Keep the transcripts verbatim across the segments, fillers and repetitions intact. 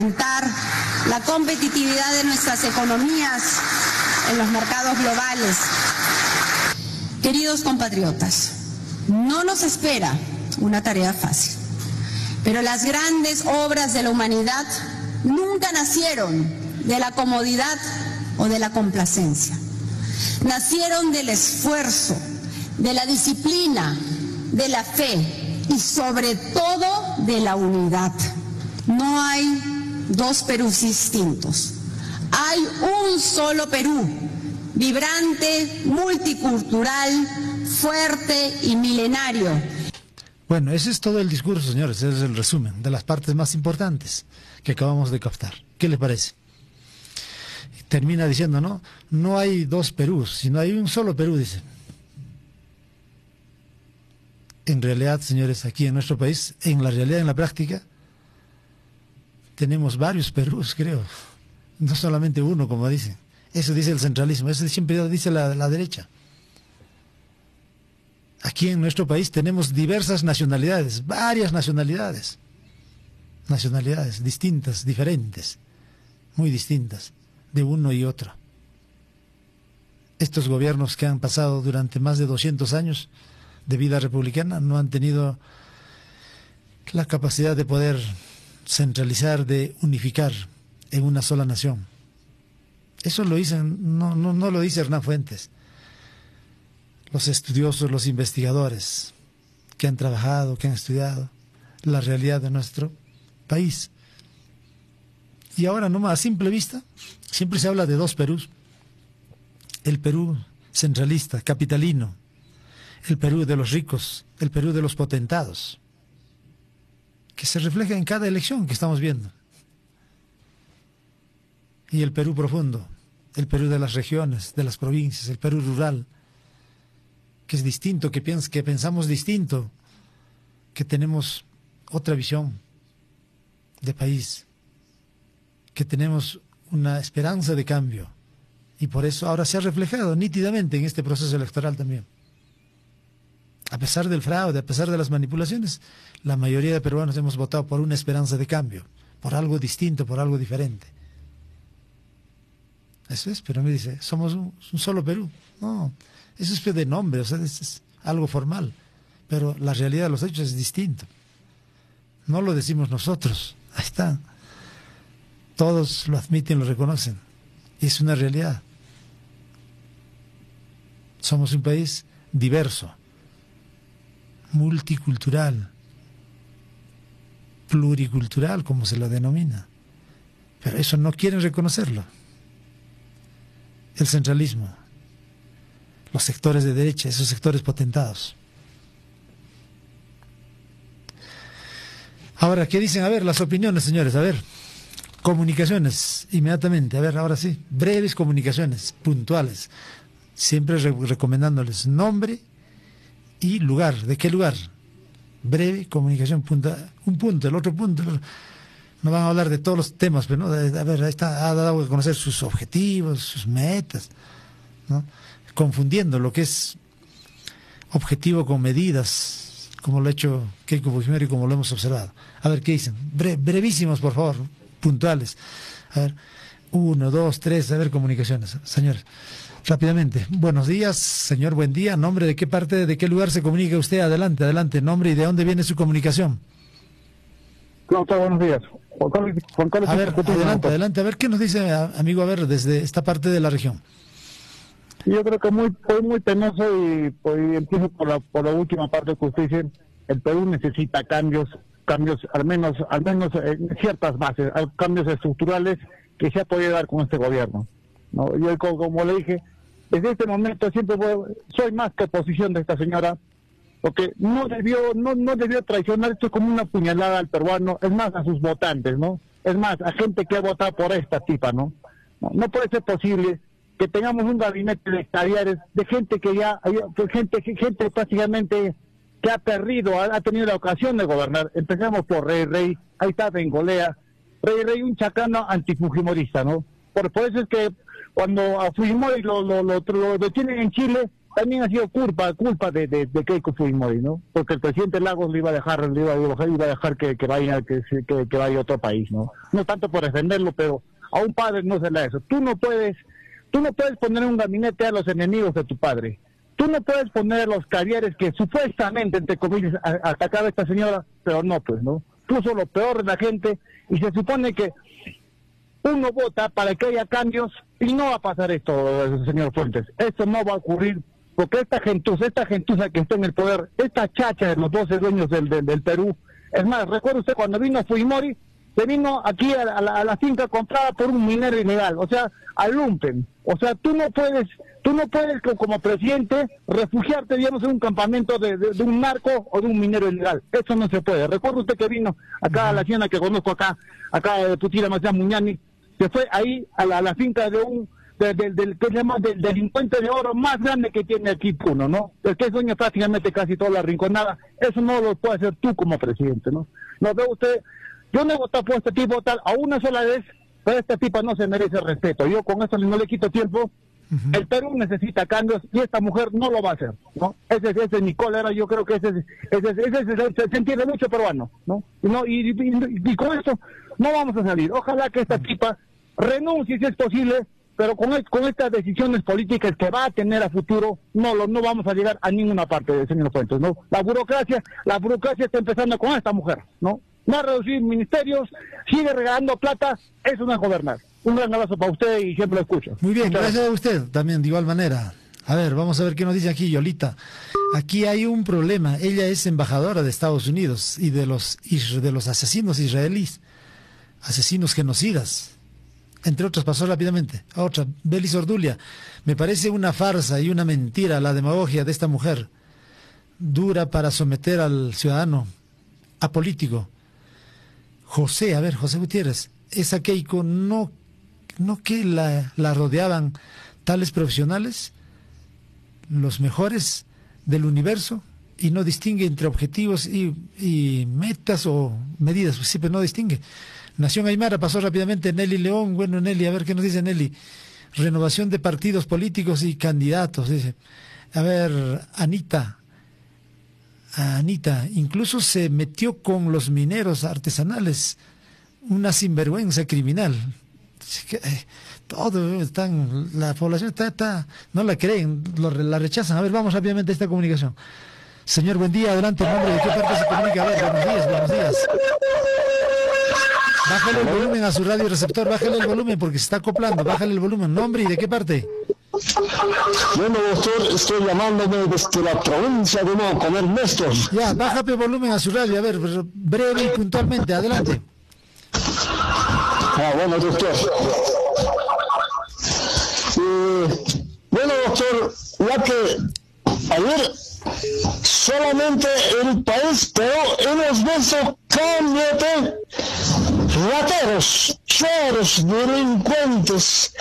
aumentar la competitividad de nuestras economías en los mercados globales. Queridos compatriotas, no nos espera una tarea fácil, pero las grandes obras de la humanidad nunca nacieron de la comodidad o de la complacencia. Nacieron del esfuerzo, de la disciplina, de la fe y sobre todo de la unidad. No hay dos Perús distintos. Hay un solo Perú, vibrante, multicultural, fuerte y milenario. Bueno, ese es todo el discurso, señores, ese es el resumen de las partes más importantes que acabamos de captar. ¿Qué les parece? Termina diciendo, ¿no? No hay dos Perús, sino hay un solo Perú, dice. En realidad, señores, aquí en nuestro país, en la realidad, en la práctica, tenemos varios Perús, creo. No solamente uno, como dicen. Eso dice el centralismo, eso siempre dice la, la derecha. Aquí en nuestro país tenemos diversas nacionalidades, varias nacionalidades. Nacionalidades distintas, diferentes, muy distintas, de uno y otro. Estos gobiernos que han pasado durante más de doscientos años de vida republicana no han tenido la capacidad de poder centralizar, de unificar en una sola nación. Eso lo dicen, no, no, no lo dice Hernán Fuentes. Los estudiosos, los investigadores que han trabajado, que han estudiado la realidad de nuestro país. Y ahora nomás, a simple vista, siempre se habla de dos Perús. El Perú centralista, capitalino, el Perú de los ricos, el Perú de los potentados, que se refleja en cada elección que estamos viendo. Y el Perú profundo, el Perú de las regiones, de las provincias, el Perú rural, que es distinto, que, piens que pensamos distinto, que tenemos otra visión de país, que tenemos una esperanza de cambio, y por eso ahora se ha reflejado nítidamente en este proceso electoral también. A pesar del fraude, a pesar de las manipulaciones, la mayoría de peruanos hemos votado por una esperanza de cambio, por algo distinto, por algo diferente. Eso es, pero me dice, somos un, un solo Perú. No, eso es de nombre, o sea, es, es algo formal, pero la realidad de los hechos es distinto. No lo decimos nosotros, ahí está. Todos lo admiten, lo reconocen, y es una realidad. Somos un país diverso, multicultural, pluricultural, como se lo denomina, pero eso no quieren reconocerlo. El centralismo, los sectores de derecha, esos sectores potentados. Ahora, ¿qué dicen? A ver, las opiniones, señores, a ver, comunicaciones, inmediatamente, a ver, ahora sí, breves comunicaciones, puntuales, siempre re recomendándoles nombre y lugar. ¿De qué lugar? Breve comunicación, punta, un punto, el otro punto, el otro. No van a hablar de todos los temas, pero ¿no? A ver, ahí está, ha dado a conocer sus objetivos, sus metas, ¿no? Confundiendo lo que es objetivo con medidas, como lo ha hecho Keiko Fujimori y como lo hemos observado. A ver, ¿qué dicen? Bre brevísimos, por favor, puntuales. A ver, uno, dos, tres, a ver, comunicaciones. Señores, rápidamente. Buenos días, señor, buen día. ¿Nombre de qué parte, de qué lugar se comunica usted? Adelante, adelante. ¿Nombre y de dónde viene su comunicación? Doctor, buenos días. Juan Carlos, Juan Carlos, a ver, adelante, adelante. A ver, ¿qué nos dice, amigo? A ver, desde esta parte de la región. Yo creo que muy, fue muy penoso y pues, empiezo por la, por la última parte que usted dice. El Perú necesita cambios, cambios al menos, al menos en ciertas bases, cambios estructurales que se ha podido dar con este gobierno, ¿no? Yo, como le dije, desde este momento siempre voy, soy más que oposición de esta señora, porque no debió, no, no debió traicionar. Esto como una puñalada al peruano, es más a sus votantes, ¿no? Es más, a gente que ha votado por esta tipa, ¿no? No, no puede ser posible que tengamos un gabinete de caviares, de gente que ya, gente, gente prácticamente que ha perdido, ha, ha tenido la ocasión de gobernar. Empezamos por Rey Rey, ahí está Bengolea, Rey Rey, un chacano antifujimorista, ¿no? Por, por eso es que cuando a Fujimori lo, lo, lo, lo detienen en Chile, también ha sido culpa culpa de, de, de Keiko Fujimori, ¿no? Porque el presidente Lagos le iba a dejar, le iba a dejar, iba a dejar que, que vaya que, que, que vaya a otro país, ¿no? No tanto por defenderlo, pero a un padre no se le da eso. Tú no puedes, tú no puedes poner un gabinete a los enemigos de tu padre. Tú no puedes poner los caviares que supuestamente, entre comillas, a, atacaba a esta señora, pero no, pues, ¿no? Puso lo peor de la gente y se supone que uno vota para que haya cambios y no va a pasar esto, señor Fuentes. Esto no va a ocurrir porque esta gentuza, esta gentuza que está en el poder, esta chacha de los doce dueños del, del, del Perú, es más, recuerda usted cuando vino Fujimori, se vino aquí a la, a la, a la finca comprada por un minero ilegal, o sea, al lumpen. O sea, tú no puedes, tú no puedes como presidente refugiarte, digamos, en un campamento de, de, de un narco o de un minero ilegal. Eso no se puede. Recuerda usted que vino acá a la hacienda que conozco acá, acá de Putila Macías Muñani, se fue ahí a la, a la finca de un del de, de, que se llama del delincuente de oro más grande que tiene aquí Puno, ¿no? El que es dueño prácticamente casi toda la rinconada. Eso no lo puede hacer tú como presidente, ¿no? No ve usted, yo no he votado por este tipo tal a una sola vez, pero esta tipa no se merece respeto. Yo con eso no le quito tiempo. Uh-huh. El Perú necesita cambios y esta mujer no lo va a hacer, ¿no? Ese, ese es mi cólera, yo creo que ese, ese, ese, ese, ese se, se entiende mucho peruano, ¿no? ¿no? Y, y, y con eso no vamos a salir. Ojalá que esta tipa renuncie si es posible, pero con, el, con estas decisiones políticas que va a tener a futuro, no lo, no vamos a llegar a ninguna parte, señor Fuentes, ¿no? La burocracia, la burocracia está empezando con esta mujer, ¿no? Va a reducir ministerios, sigue regalando plata, eso no es gobernar. Un gran abrazo para usted y siempre lo escucho. Muy bien, Muchas gracias a usted también, de igual manera. A ver, vamos a ver qué nos dice aquí Yolita. Aquí hay un problema. Ella es embajadora de Estados Unidos y de los, de los asesinos israelíes, asesinos genocidas. Entre otras, pasó rápidamente. A otra, Belis Ordulia. Me parece una farsa y una mentira la demagogia de esta mujer. Dura para someter al ciudadano apolítico. José, a ver, José Gutiérrez. Esa Keiko, no, no que la, la rodeaban tales profesionales, los mejores del universo, y no distingue entre objetivos y, y metas o medidas, pues siempre no distingue. Nación Aymara, pasó rápidamente Nelly León. Bueno, Nelly, a ver qué nos dice Nelly. Renovación de partidos políticos y candidatos, dice. A ver, Anita. Anita, incluso se metió con los mineros artesanales. Una sinvergüenza criminal. Todo están, la población está, está no la creen, lo, la rechazan. A ver, vamos rápidamente a esta comunicación. Señor, buen día, adelante, en nombre de qué parte se comunica. A ver, buenos días, buenos días. Bájale el volumen a su radio receptor, bájale el volumen porque se está acoplando, bájale el volumen. ¿Nombre y de qué parte? Bueno, doctor, estoy llamándome desde la provincia de Nuevo con Ernesto. Ya, bájale el volumen a su radio, a ver, breve y puntualmente, adelante. Ah, bueno, doctor. Eh, bueno, doctor, ya que ayer solamente el país, pero hemos visto cambio de rateros, choros, delincuentes,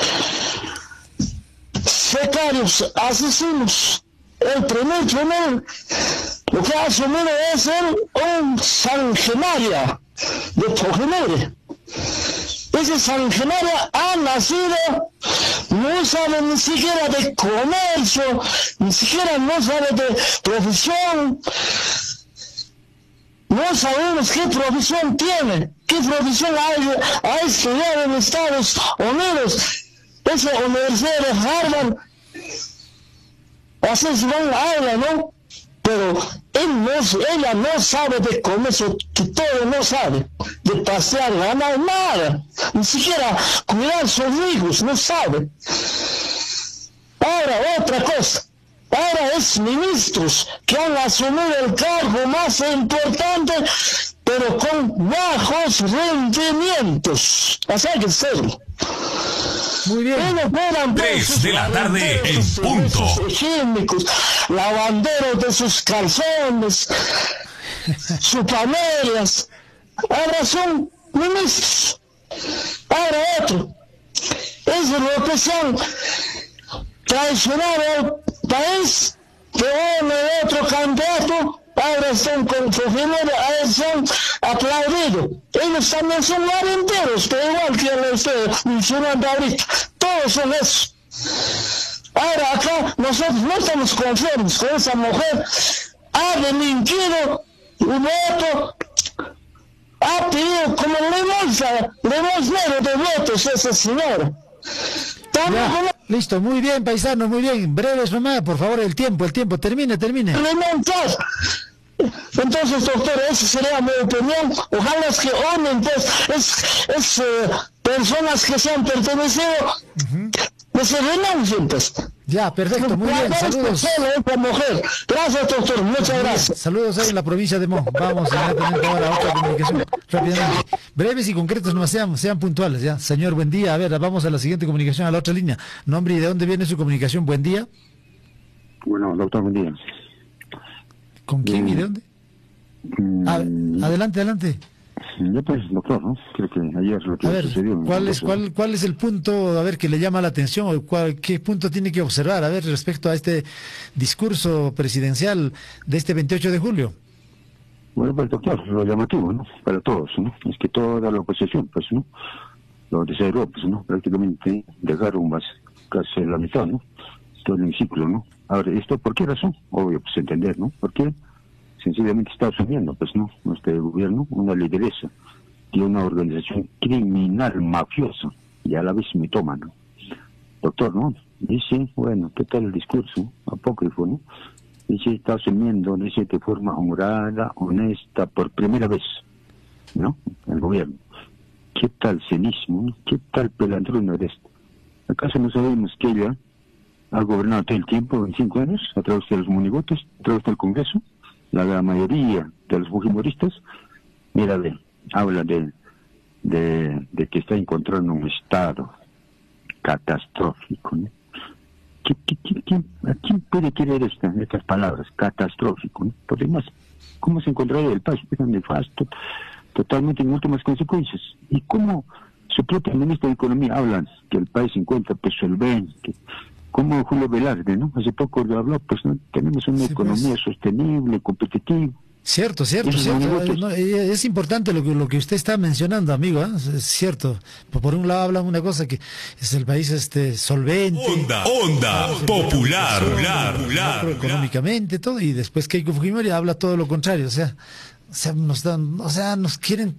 secarios, asesinos. El primer primer lo que ha asumido es el un sanguinaria de Fujimori. Ese sanguinaria ha nacido, no sabe ni siquiera de comercio, ni siquiera no sabe de profesión. No sabemos qué profesión tiene, qué profesión ha, ha estudiado en Estados Unidos. Esa universidad de Harvard, así se van a hablar, ¿no? Pero él no, ella no sabe de comercio, que todo no sabe, de pasear, ganar nada, ni siquiera cuidar a sus hijos, no sabe. Ahora, otra cosa. Ahora es ministros que han asumido el cargo más importante, pero con bajos rendimientos. Así hay que serlo. Muy bien. Tres de la tarde en punto. Químicos, lavanderos de sus calzones, sus panelas. Ahora son ministros. Ahora otro. Es lo que se han traicionado al país, que uno y otro candidato ahora están con Fujimori, ahora son aplaudidos. Ellos también son lavanderos, pero igual que lo estoy mencionando ahorita. Todos son eso. Ahora acá nosotros no estamos conformes con esa mujer. Ha delinquido un voto, ha pedido como limosna, limosnero de votos esa señora. Ya, listo, muy bien, paisano, muy bien. Breves nomás, por favor, el tiempo, el tiempo. Termine, termine. Entonces, doctor, esa sería mi opinión. Ojalá es que onen, pues, es, es eh, personas que se han pertenecido, uh-huh. que se renuncien, pues. Ya, perfecto, muy bien, saludos. Mujer. Gracias, doctor, muchas gracias. Saludos ahí en la provincia de Mo. Vamos a tener ahora a otra comunicación, rápidamente. Breves y concretos, no sean, sean puntuales, ya. Señor, buen día. A ver, vamos a la siguiente comunicación, a la otra línea. Nombre y de dónde viene su comunicación, buen día. Bueno, doctor, buen día. ¿Con quién y de dónde? Mm, a, adelante, adelante. Yo pues, doctor, ¿no? Creo que ayer lo que a ver, sucedió... ¿cuál es, cuál, ¿cuál es el punto, a ver, que le llama la atención? O cuál, ¿Qué punto tiene que observar, a ver, respecto a este discurso presidencial de este veintiocho de julio? Bueno, pues, doctor, lo llamativo, ¿no? Para todos, ¿no? Es que toda la oposición, pues, ¿no? Lo desheredó, pues, ¿no? Prácticamente dejaron más, casi la mitad, ¿no? Todo el hemiciclo, ¿no? Ahora, ¿esto por qué razón? Obvio, pues, entender, ¿no? ¿Por qué? Sencillamente está asumiendo, pues, ¿no? Nuestro gobierno, una lideresa de una organización criminal, mafiosa, y a la vez mitómana. Doctor, ¿no? Dice, bueno, ¿qué tal el discurso? Apócrifo, ¿no? Dice, está asumiendo, dice, de forma honrada, honesta, por primera vez, ¿no? El gobierno. ¿Qué tal cinismo? ¿Qué tal pelandruna de esto? ¿Acaso no sabemos que ella ha gobernado todo el tiempo, veinticinco años, a través de los monigotes, a través del Congreso? La, la mayoría de los fujimoristas, mira, de, habla de, de, de que está encontrando un estado catastrófico, ¿no? ¿Qué, qué, qué, quién, ¿A quién puede querer esta, estas palabras? Catastrófico, ¿no? Por demás, ¿cómo se encontraría el país? Es nefasto, totalmente en últimas consecuencias. ¿Y cómo su propio ministro de Economía habla que el país se encuentra pues solvente? Como Julio Velarde, ¿no? Hace poco lo habló, pues, ¿no? Tenemos una sí, economía pues. sostenible, competitiva. Cierto, cierto, cierto. No, es importante lo que lo que usted está mencionando, amigo, ¿eh? Es cierto. Por un lado hablan una cosa que es el país este solvente. Onda, onda, popular, popular, económicamente, todo, y después Keiko Fujimori habla todo lo contrario, o sea, o sea, nos dan, o sea, nos quieren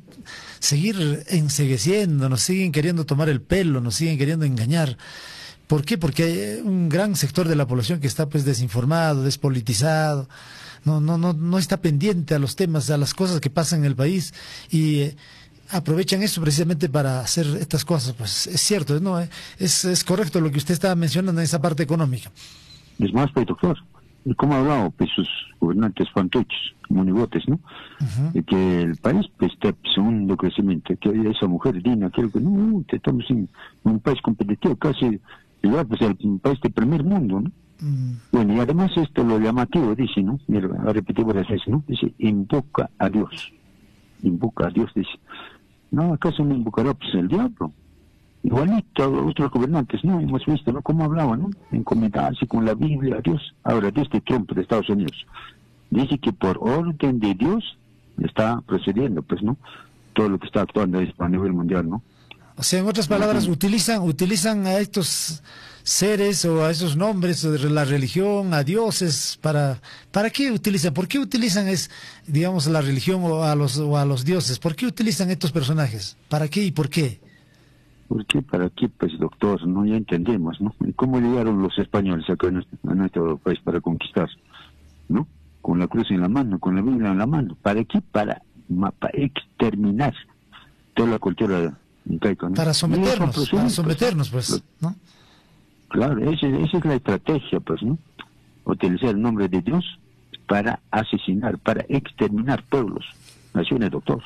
seguir encegueciendo, nos siguen queriendo tomar el pelo, nos siguen queriendo engañar. ¿Por qué? Porque hay un gran sector de la población que está pues desinformado, despolitizado, no, no, no, no está pendiente a los temas, a las cosas que pasan en el país y eh, aprovechan eso precisamente para hacer estas cosas. Pues es cierto, no, es, es correcto lo que usted estaba mencionando en esa parte económica. Es más, pues, doctor, y como ha hablado pues sus gobernantes fantoches, monigotes, ¿no? Uh-huh. De que el país pues, está en segundo crecimiento, que esa mujer Dina, que no, estamos en un país competitivo, casi igual pues el país de primer mundo, ¿no? Mm. Bueno, y además esto lo llamativo dice, ¿no? Mira, lo repetí varias veces, ¿no? Dice, invoca a Dios. Invoca a Dios, dice. No, ¿acaso no invocará pues el diablo? Igualito a otros gobernantes, ¿no? Hemos visto, ¿no? Cómo hablaban, ¿no? Encomendarse con la Biblia a Dios. Ahora, desde Trump de Estados Unidos, dice que por orden de Dios está procediendo, pues, ¿no? Todo lo que está actuando a nivel mundial, ¿no? O sea, en otras palabras, utilizan utilizan a estos seres o a esos nombres de la religión, a dioses, para ¿para qué utilizan? ¿Por qué utilizan es, digamos, la religión o a los o a los dioses? ¿Por qué utilizan estos personajes? ¿Para qué y por qué? ¿Por qué? ¿Para qué? Pues, doctor, no ya entendemos, ¿no? ¿Y cómo llegaron los españoles acá a nuestro, a nuestro país para conquistar? ¿No? Con la cruz en la mano, con la Biblia en la mano. ¿Para qué? Para, para exterminar toda la cultura incaica, ¿no? Para someternos, para someternos, pues, ¿no? Claro, esa, esa es la estrategia, pues, ¿no? Utilizar el nombre de Dios para asesinar, para exterminar pueblos, naciones, doctor.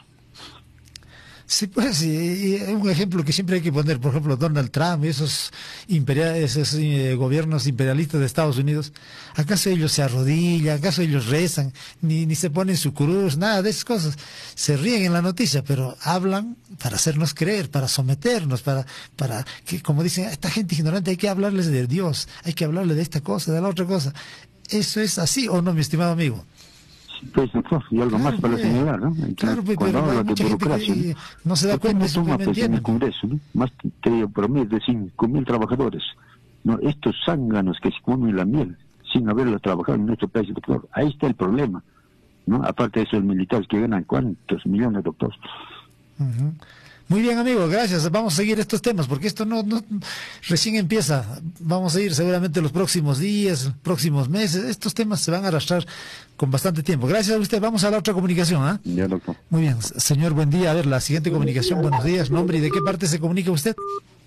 Sí, pues, y, y un ejemplo que siempre hay que poner, por ejemplo, Donald Trump y esos, imperial, esos eh, gobiernos imperialistas de Estados Unidos, ¿acaso ellos se arrodillan? ¿Acaso ellos rezan? Ni, ni se ponen su cruz, nada de esas cosas. Se ríen en la noticia, pero hablan para hacernos creer, para someternos, para, para que, como dicen, esta gente ignorante hay que hablarles de Dios, hay que hablarles de esta cosa, de la otra cosa. ¿Eso es así o no, mi estimado amigo? Pues, doctor, y algo claro, más para pues, señalar, ¿no? Entonces, claro, pues, cuando pero habla de burocracia, que, ¿no? no se da cuenta, no eso toma, no pues, en el Congreso, ¿no? Más de promedio de cinco mil trabajadores, ¿no? Estos zánganos que se comen la miel sin haberlo trabajado en nuestro país, doctor. Ahí está el problema, ¿no? Aparte de esos militares que ganan cuántos millones, doctor. Uh-huh. Muy bien, amigo, gracias. Vamos a seguir estos temas porque esto no, no recién empieza. Vamos a ir seguramente los próximos días, próximos meses. Estos temas se van a arrastrar con bastante tiempo. Gracias a usted. Vamos a la otra comunicación, ¿ah? ¿eh? Ya, doctor. Muy bien, señor, buen día. A ver, la siguiente comunicación. Buenos días, nombre y de qué parte se comunica usted.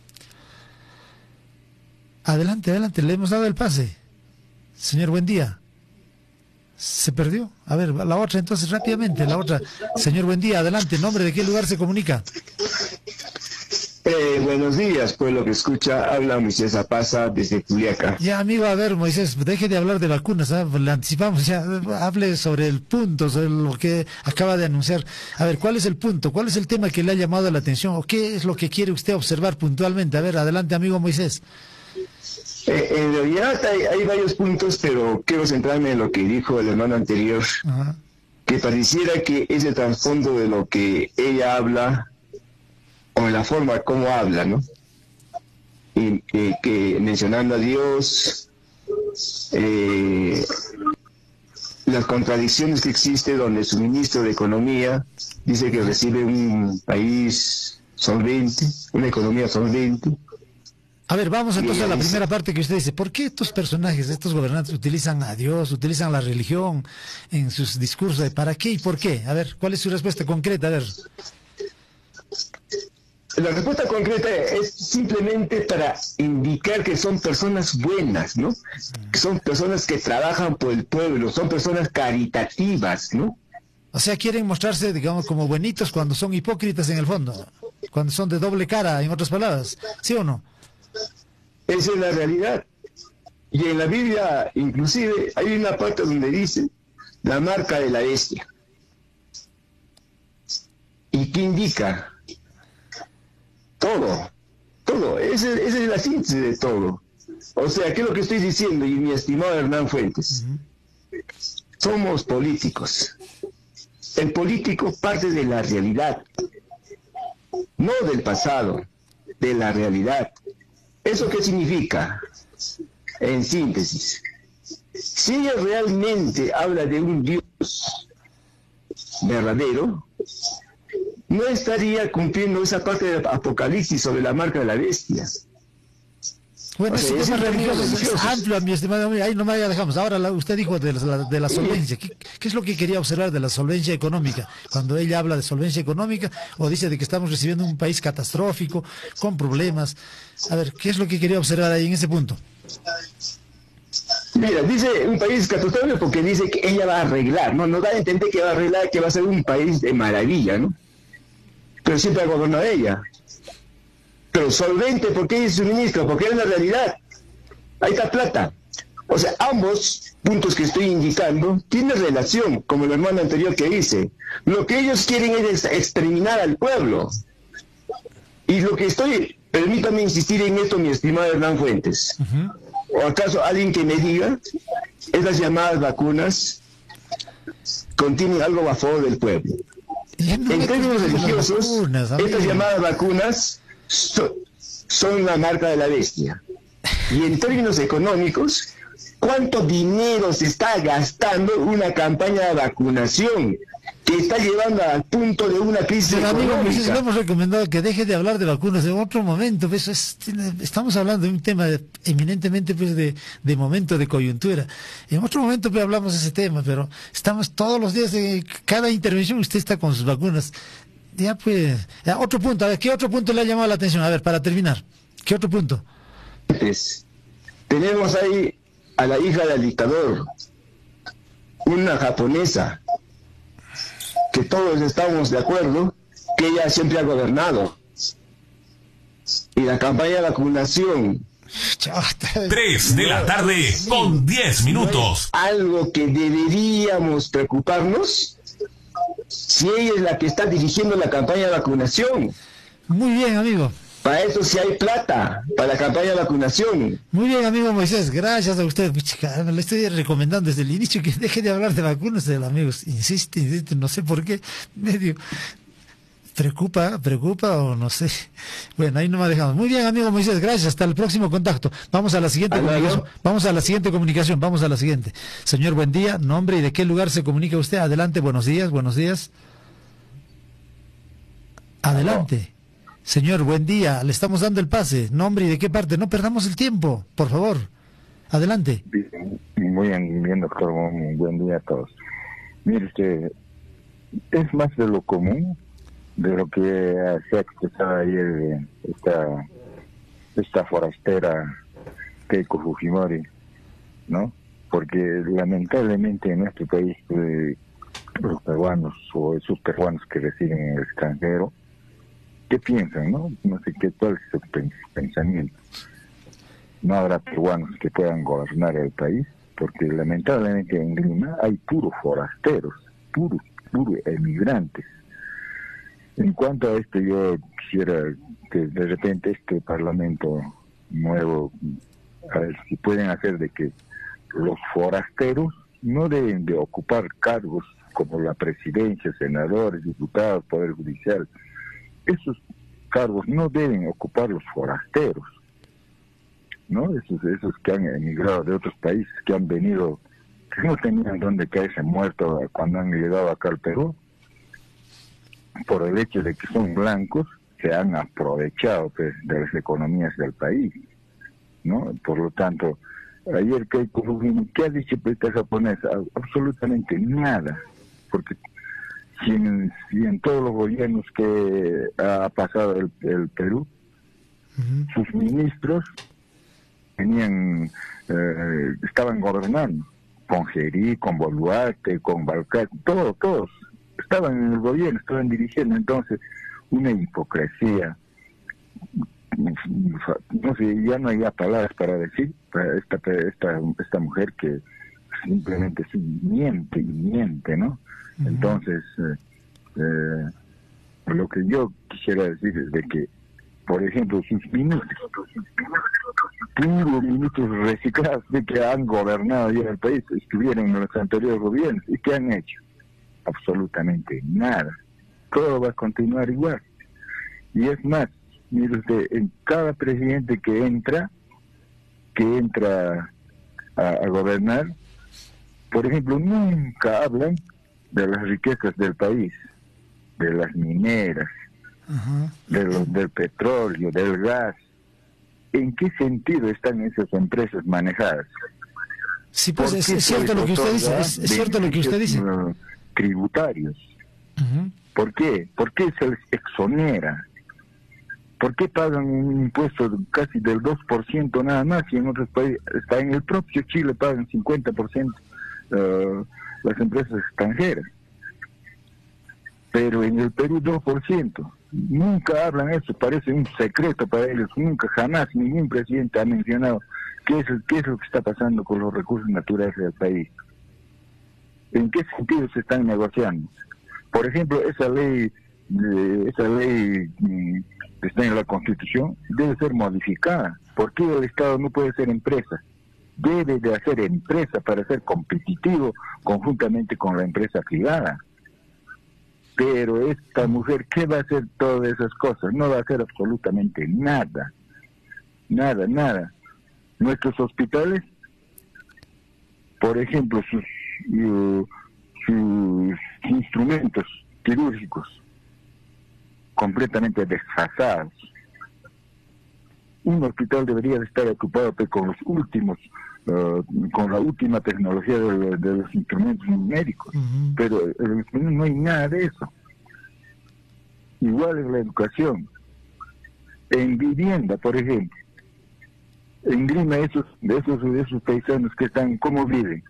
Adelante, adelante, le hemos dado el pase. Señor, buen día. Se perdió. A ver, la otra entonces rápidamente, la otra. Señor, buen día, adelante, nombre, de qué lugar se comunica. Eh, buenos días, pueblo que escucha, habla Moisés Apaza desde Culiaca. Ya, amigo, a ver, Moisés, deje de hablar de vacunas, ¿eh? Le anticipamos, ya, hable sobre el punto, sobre lo que acaba de anunciar. A ver, ¿cuál es el punto? ¿Cuál es el tema que le ha llamado la atención? ¿O qué es lo que quiere usted observar puntualmente? A ver, adelante, amigo Moisés. Eh, en realidad hay, hay varios puntos, pero quiero centrarme en lo que dijo el hermano anterior, uh-huh. que pareciera que es el trasfondo de lo que ella habla, o en la forma como habla, ¿no? Y, y que mencionando a Dios, eh, las contradicciones que existe donde su ministro de Economía dice que recibe un país solvente, una economía solvente. A ver, vamos entonces a la primera parte que usted dice. ¿Por qué estos personajes, estos gobernantes utilizan a Dios, utilizan la religión en sus discursos? ¿Para qué y por qué? A ver, ¿cuál es su respuesta concreta? A ver. La respuesta concreta es simplemente para indicar que son personas buenas, ¿no? Que son personas que trabajan por el pueblo, son personas caritativas, ¿no? O sea, quieren mostrarse, digamos, como buenitos cuando son hipócritas en el fondo, cuando son de doble cara, en otras palabras, ¿sí o no? Esa es la realidad. Y en la Biblia, inclusive, hay una parte donde dice la marca de la bestia. ¿Y qué indica? Todo, todo. Esa es la síntesis de todo. O sea, ¿qué es lo que estoy diciendo? Y mi estimado Hernán Fuentes, uh-huh. somos políticos. El político parte de la realidad, no del pasado, de la realidad. ¿Eso qué significa? En síntesis, si ella realmente habla de un Dios verdadero, no estaría cumpliendo esa parte del Apocalipsis sobre la marca de la bestia. Bueno, o sea, ese tema religioso es amplio, mi estimado amigo. Ahí no me dejamos. Ahora la, usted dijo de la, de la solvencia. ¿Qué, ¿Qué es lo que quería observar de la solvencia económica? Cuando ella habla de solvencia económica o dice de que estamos recibiendo un país catastrófico, con problemas. A ver, ¿qué es lo que quería observar ahí en ese punto? Mira, dice un país catastrófico porque dice que ella va a arreglar, ¿no? Nos da a entender que va a arreglar, que va a ser un país de maravilla, ¿no? Pero siempre ha gobernado ella. Pero solvente, ¿por qué es su ministro? Porque es la realidad. Ahí está plata. O sea, ambos puntos que estoy indicando tienen relación, como el hermano anterior que dice. Lo que ellos quieren es exterminar al pueblo. Y lo que estoy, permítame insistir en esto, mi estimado Hernán Fuentes. Uh-huh. ¿O acaso alguien que me diga, esas llamadas vacunas contienen algo a favor del pueblo? No en términos religiosos, vacunas, estas llamadas vacunas So, son la marca de la bestia. Y en términos económicos, ¿cuánto dinero se está gastando una campaña de vacunación que está llevando al punto de una crisis Pero, económica? Amigo, le hemos recomendado que deje de hablar de vacunas en otro momento. Pues, es, estamos hablando de un tema de, eminentemente pues, de, de momento, de coyuntura. En otro momento pues, hablamos de ese tema, pero estamos todos los días, de cada intervención usted está con sus vacunas. Ya pues, ya, otro punto, a ver, ¿qué otro punto le ha llamado la atención? A ver, para terminar, ¿qué otro punto? Pues, tenemos ahí a la hija del dictador, una japonesa, que todos estamos de acuerdo que ella siempre ha gobernado. Y la campaña de vacunación. Tres de la tarde con diez minutos. Algo que deberíamos preocuparnos. Si ella es la que está dirigiendo la campaña de vacunación. Muy bien, amigo. Para eso sí hay plata, para la campaña de vacunación. Muy bien, amigo Moisés, gracias a usted. Le estoy recomendando desde el inicio que deje de hablar de vacunas, amigos. Insiste, insiste, no sé por qué. Medio. Preocupa, preocupa o no sé. Bueno, ahí no me dejamos. Muy bien, amigo Moisés, gracias. Hasta el próximo contacto. Vamos a la siguiente comunicación. Vamos a la siguiente comunicación. Vamos a la siguiente. Señor, buen día. Nombre y de qué lugar se comunica usted. Adelante, buenos días, buenos días. Adelante. Señor, buen día. Le estamos dando el pase. Nombre y de qué parte. No perdamos el tiempo, por favor. Adelante. Bien, muy bien, bien, doctor. Un buen día a todos. Mire usted, es más de lo común de lo que se ha expresado ayer esta, esta forastera Keiko Fujimori, ¿no? Porque lamentablemente en nuestro país eh, los peruanos o esos peruanos que residen en el extranjero, ¿qué piensan, no? No sé qué tal es su pensamiento. No habrá peruanos que puedan gobernar el país, porque lamentablemente en Lima hay puros forasteros, puros, puros emigrantes. En cuanto a esto, yo quisiera que de repente este parlamento nuevo, a ver si pueden hacer de que los forasteros no deben de ocupar cargos como la presidencia, senadores, diputados, poder judicial. Esos cargos no deben ocupar los forasteros, ¿no? Esos, esos que han emigrado de otros países, que han venido, que no tenían dónde caerse muertos cuando han llegado acá al Perú, por el hecho de que son blancos, se han aprovechado pues, de las economías del país, ¿no? Por lo tanto, ayer Keiko Fujimori, ¿qué ha dicho esta japonesa? Absolutamente nada, porque si en, si en todos los gobiernos que ha pasado el, el Perú, uh-huh. sus ministros tenían, eh, estaban gobernando, con Gerí, con Boluarte, con Balcar, todos, todos, estaban en el gobierno, estaban dirigiendo. Entonces una hipocresía, no sé, ya no hay palabras para decir para esta esta esta mujer que simplemente sí, miente y miente, ¿no? Uh-huh. Entonces eh, eh, lo que yo quisiera decir es de que, por ejemplo, sus ministros, puros ministros reciclados de que han gobernado ya el país, estuvieron en los anteriores gobiernos, ¿y qué han hecho? Absolutamente nada. Todo va a continuar igual. Y es más, mire usted, en cada presidente que entra, que entra a, a gobernar, por ejemplo, nunca hablan de las riquezas del país, de las mineras, uh-huh. de los, del petróleo, del gas. ¿En qué sentido están esas empresas manejadas? Sí, pues es, es cierto lo que usted dice, es, es cierto lo que usted dice. Uh, tributarios. Uh-huh. ¿Por qué? ¿Por qué se les exonera? ¿Por qué pagan un impuesto casi del dos por ciento nada más y en otros países, está en el propio Chile pagan cincuenta por ciento uh, las empresas extranjeras? Pero en el Perú dos por ciento. Nunca hablan eso, parece un secreto para ellos, nunca, jamás, ningún presidente ha mencionado qué es, qué es lo que está pasando con los recursos naturales del país. ¿En qué sentido se están negociando? Por ejemplo, esa ley, eh, esa ley eh, que está en la Constitución debe ser modificada. ¿Por qué el Estado no puede ser empresa? Debe de hacer empresa para ser competitivo conjuntamente con la empresa privada. Pero esta mujer, ¿qué va a hacer todas esas cosas? No va a hacer absolutamente nada. Nada, nada. Nuestros hospitales, por ejemplo, sus, uh, sus instrumentos quirúrgicos, completamente desfasados. Un hospital debería de estar ocupado pues, con los últimos, uh, con la última tecnología de, de los instrumentos médicos, uh-huh. pero uh, no hay nada de eso. Igual en la educación, en vivienda, por ejemplo, en Lima esos, de esos, de esos paisanos que están, ¿cómo viven?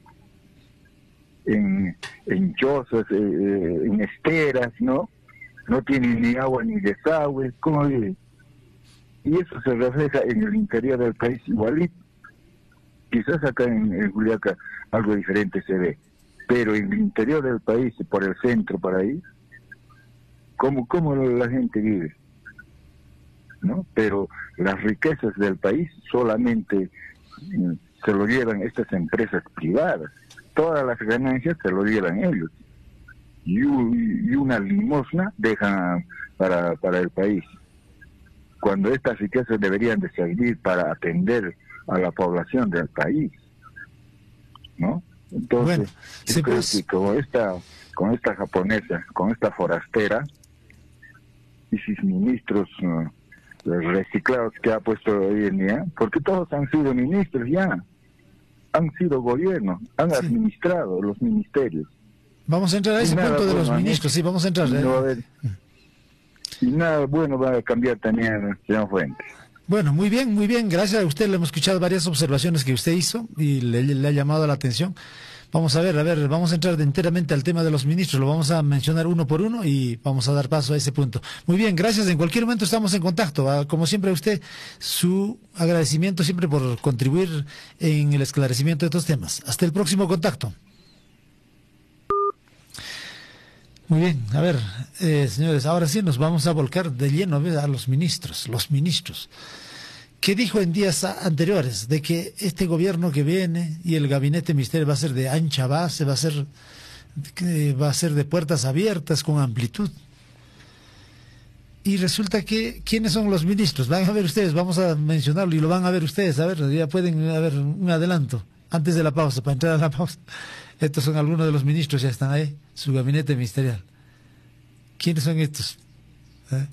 En, en chozas, eh, en esteras, ¿no? No tienen ni agua ni desagüe, ¿cómo viven? Y eso se refleja en el interior del país igualito. Quizás acá en, en Juliaca algo diferente se ve, pero en el interior del país, por el centro, por ahí, ¿cómo, cómo la gente vive? ¿No? Pero las riquezas del país solamente mm, se lo llevan estas empresas privadas. Todas las ganancias se lo llevan ellos. y, y una limosna dejan para, para el país, cuando estas riquezas deberían de servir para atender a la población del país, ¿no? Entonces, bueno, yo sí, creo pues... que con esta, con esta japonesa, con esta forastera y sus ministros uh, reciclados que ha puesto hoy en día, porque todos han sido ministros ya, han sido gobiernos, han sí. administrado los ministerios. Vamos a entrar a ese punto de bueno, los ministros, sí, vamos a entrar. Y, no a ver, y nada bueno va a cambiar también el señor Fuentes. Bueno, muy bien, muy bien, gracias a usted, le hemos escuchado varias observaciones que usted hizo y le, le ha llamado la atención. Vamos a ver, a ver, vamos a entrar enteramente al tema de los ministros, lo vamos a mencionar uno por uno y vamos a dar paso a ese punto. Muy bien, gracias, en cualquier momento estamos en contacto. Como siempre a usted, su agradecimiento siempre por contribuir en el esclarecimiento de estos temas. Hasta el próximo contacto. Muy bien, a ver, eh, señores, ahora sí nos vamos a volcar de lleno a los ministros, los ministros. ¿Qué dijo en días anteriores? De que este gobierno que viene y el gabinete ministerial va a ser de ancha base, va a ser, va a ser de puertas abiertas, con amplitud. Y resulta que, ¿quiénes son los ministros? Van a ver ustedes, vamos a mencionarlo y lo van a ver ustedes, a ver, ya pueden haber un adelanto, antes de la pausa, para entrar a la pausa. Estos son algunos de los ministros, ya están ahí, su gabinete ministerial. ¿Quiénes son estos? ¿Eh?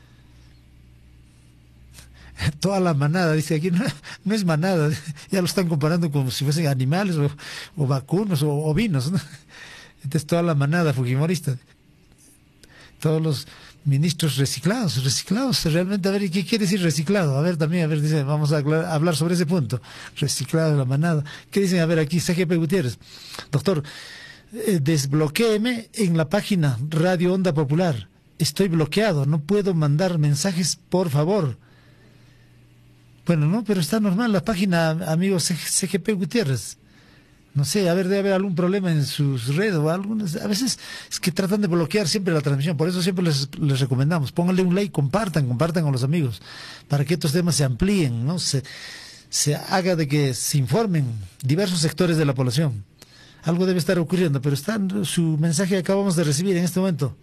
Toda la manada, dice aquí, no, no es manada, ya lo están comparando como si fuesen animales o, o vacunos o ovinos, ¿no? Entonces toda la manada fujimorista, todos los ministros reciclados, reciclados, realmente, a ver, ¿qué quiere decir reciclado? A ver, también, a ver, dice, vamos a hablar sobre ese punto, reciclado de la manada. ¿Qué dicen? A ver, aquí, C G P Gutiérrez, doctor, eh, desbloquéeme en la página Radio Onda Popular, estoy bloqueado, no puedo mandar mensajes, por favor. Bueno, no, pero está normal la página, amigos C G P Gutiérrez. No sé, a ver, debe haber algún problema en sus redes o algunas. A veces es que tratan de bloquear siempre la transmisión, por eso siempre les, les recomendamos, pónganle un like, compartan, compartan con los amigos, para que estos temas se amplíen, ¿no? Se, se haga de que se informen diversos sectores de la población. Algo debe estar ocurriendo, pero está su mensaje que acabamos de recibir en este momento.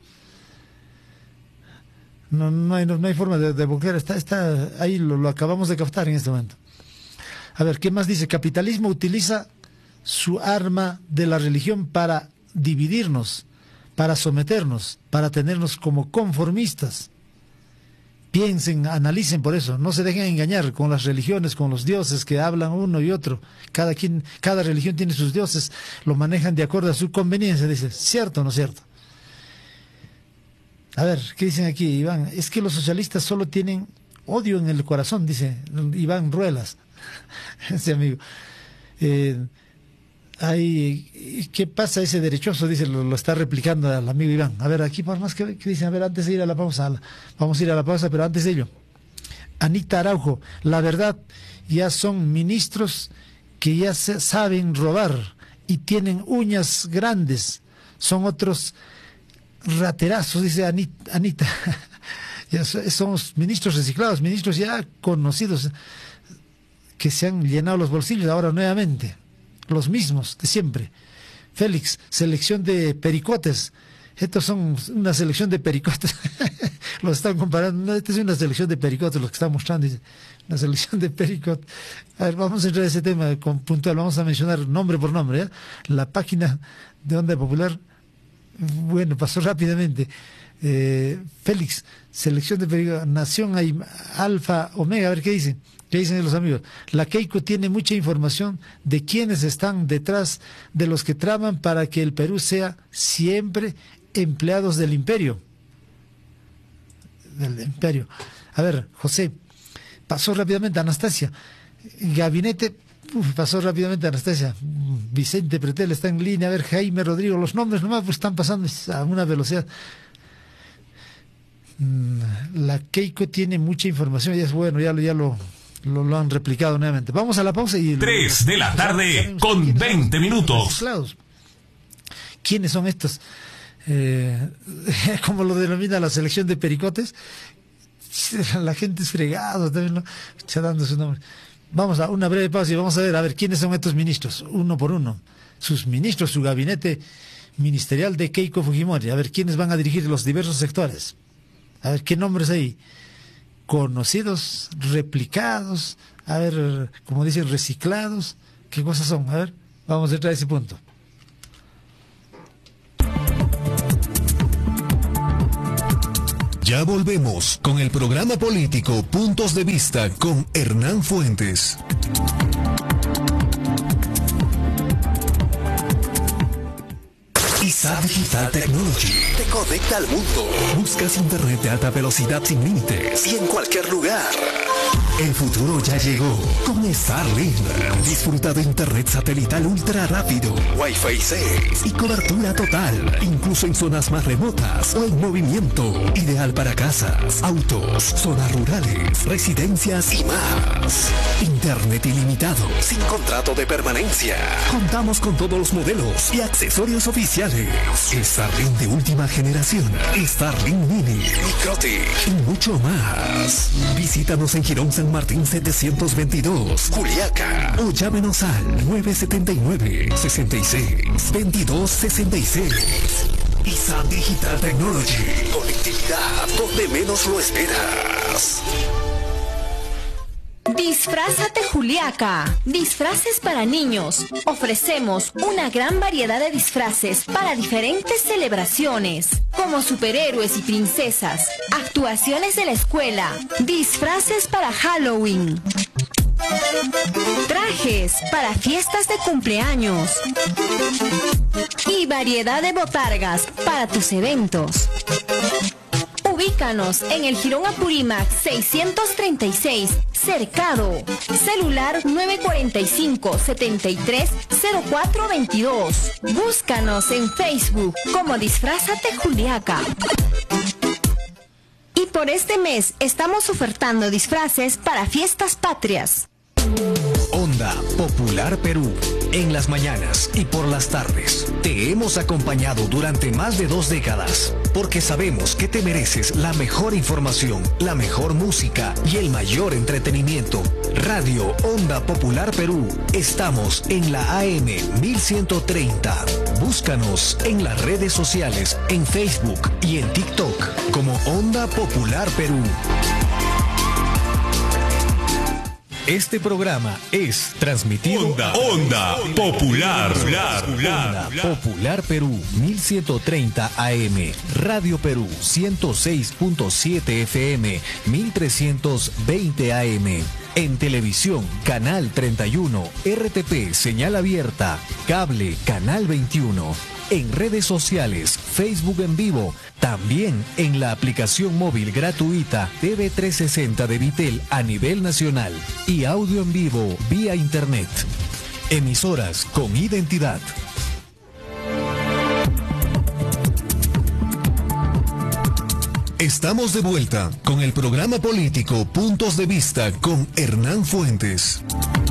No, no, hay, no, no hay forma de, de bloquear, está, está ahí, lo, lo acabamos de captar en este momento. A ver, ¿qué más dice? Capitalismo utiliza su arma de la religión para dividirnos, para someternos, para tenernos como conformistas. Piensen, analicen por eso, no se dejen engañar con las religiones, con los dioses que hablan uno y otro. Cada quien, cada religión tiene sus dioses, lo manejan de acuerdo a su conveniencia, dice, ¿cierto o no cierto? A ver, ¿qué dicen aquí, Iván? Es que los socialistas solo tienen odio en el corazón, dice Iván Ruelas, ese amigo. Eh, hay, ¿qué pasa ese derechoso? Dice, lo, lo está replicando el amigo Iván. A ver, aquí por más que, que dicen, a ver, antes de ir a la pausa, la, vamos a ir a la pausa, pero antes de ello, Anita Araujo, la verdad, ya son ministros que ya se saben robar y tienen uñas grandes, son otros raterazos, dice Anita, Anita. Ya somos ministros reciclados, ministros ya conocidos, que se han llenado los bolsillos ahora nuevamente, los mismos de siempre. Félix, selección de pericotes, estos son una selección de pericotes, los están comparando, esta es una selección de pericotes, los que están mostrando, dice, una selección de pericotes. A ver, vamos a entrar a ese tema con puntual, vamos a mencionar nombre por nombre, ¿eh? La página de Onda Popular. Bueno, pasó rápidamente. Eh, Félix, selección de periódico, Nación Alfa Omega, a ver qué dicen, qué dicen los amigos. La Keiko tiene mucha información de quienes están detrás de los que traman para que el Perú sea siempre empleados del imperio. Del imperio. A ver, José, pasó rápidamente. Anastasia, gabinete. Uf, pasó rápidamente Anastasia. Vicente Pretel está en línea. A ver, Jaime Rodrigo, los nombres nomás pues están pasando a una velocidad. La Keiko tiene mucha información y es bueno, ya lo, ya lo, lo, lo han replicado nuevamente. Vamos a la pausa y... Tres de la tarde con veinte minutos. ¿Quiénes son estos? Eh, como lo denomina la selección de pericotes. La gente es fregado también, ¿no? Está dando su nombre. Vamos a una breve pausa y vamos a ver, a ver, quiénes son estos ministros, uno por uno. Sus ministros, su gabinete ministerial de Keiko Fujimori. A ver, ¿quiénes van a dirigir los diversos sectores? A ver, ¿qué nombres hay? Conocidos, replicados, a ver, como dicen, reciclados. ¿Qué cosas son? A ver, vamos a entrar a ese punto. Ya volvemos con el programa político Puntos de Vista con Hernán Fuentes. I S A Digital Technology te conecta al mundo. Buscas internet de alta velocidad sin límites y en cualquier lugar. El futuro ya llegó con Starlink. Disfruta de internet satelital ultra rápido, Wi-Fi seis y cobertura total, incluso en zonas más remotas o en movimiento. Ideal para casas, autos, zonas rurales, residencias y más. Internet ilimitado, sin contrato de permanencia. Contamos con todos los modelos y accesorios oficiales. Starlink de última generación, Starlink Mini, Microtic y mucho más. Visítanos en Girón San Martín setecientos veintidós, Juliaca, o llámenos al nueve siete nueve, seis seis, veintidós sesenta y seis. I S A Digital Technology, conectividad donde menos lo esperas. Disfrázate Juliaca. Disfraces para niños. Ofrecemos una gran variedad de disfraces para diferentes celebraciones, como superhéroes y princesas, actuaciones de la escuela, disfraces para Halloween, trajes para fiestas de cumpleaños y variedad de botargas para tus eventos. Ubícanos en el Jirón Apurímac seiscientos treinta y seis, Cercado. Celular nueve cuatro cinco, siete tres, cero cuatro dos dos. Búscanos en Facebook como Disfrázate Juliaca. Y por este mes estamos ofertando disfraces para fiestas patrias. Onda Popular Perú. En las mañanas y por las tardes te hemos acompañado durante más de dos décadas, porque sabemos que te mereces la mejor información, la mejor música y el mayor entretenimiento. Radio Onda Popular Perú. Estamos en la A M mil ciento treinta. Búscanos en las redes sociales, en Facebook y en TikTok como Onda Popular Perú. Este programa es transmitido Onda, Onda Popular, Popular, Onda Popular Perú mil ciento treinta A M, Radio Perú ciento seis punto siete F M, mil trescientos veinte A M. En televisión, Canal treinta y uno, R T P, señal abierta, cable, Canal veintiuno. En redes sociales, Facebook en vivo, también en la aplicación móvil gratuita T V trescientos sesenta de Vitel a nivel nacional y audio en vivo vía internet. Emisoras con identidad. Estamos de vuelta con el programa político Puntos de Vista con Hernán Fuentes.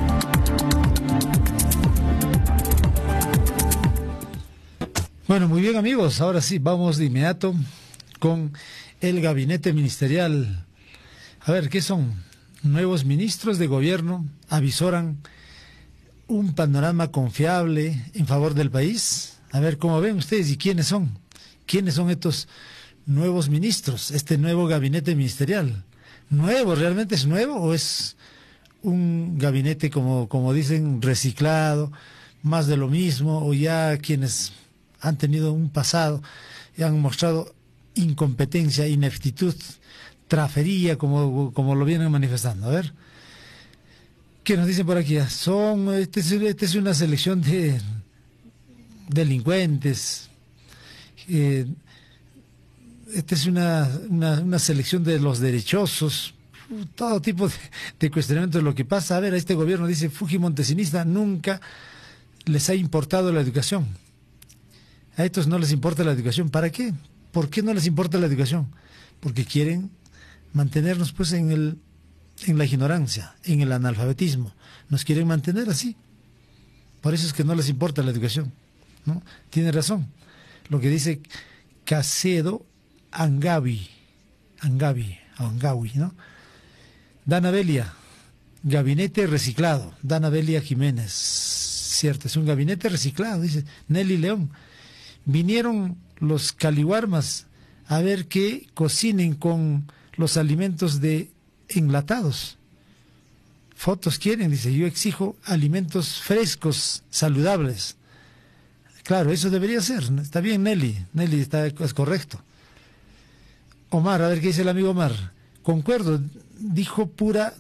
Bueno, muy bien amigos, ahora sí, vamos de inmediato con el gabinete ministerial. A ver, ¿qué son? Nuevos ministros de gobierno avisoran un panorama confiable en favor del país. A ver, ¿cómo ven ustedes y quiénes son? ¿Quiénes son estos nuevos ministros, este nuevo gabinete ministerial? ¿Nuevo? ¿Realmente es nuevo o es un gabinete, como, como dicen, reciclado, más de lo mismo, o ya quienes han tenido un pasado y han mostrado incompetencia, ineptitud, trafería, como, como lo vienen manifestando? A ver, ¿qué nos dicen por aquí? Son, este es, este es una selección de delincuentes, eh, esta es una, una, una selección de los derechosos, todo tipo de, de cuestionamientos de lo que pasa. A ver, a este gobierno, dice Fujimontesinista, nunca les ha importado la educación. A estos no les importa la educación. ¿Para qué? ¿Por qué no les importa la educación? Porque quieren mantenernos pues en el en la ignorancia, en el analfabetismo. Nos quieren mantener así. Por eso es que no les importa la educación, ¿no? Tiene razón lo que dice Casedo Angavi, Angavi, Angawi, ¿no? Dana Belia, gabinete reciclado. Dana Belia Jiménez, cierto, es un gabinete reciclado, dice Nelly León. Vinieron los caliwarmas a ver que cocinen con los alimentos de enlatados. Fotos quieren, dice, yo exijo alimentos frescos, saludables. Claro, eso debería ser. Está bien, Nelly. Nelly está, es correcto. Omar, a ver qué dice el amigo Omar. Concuerdo, dijo pura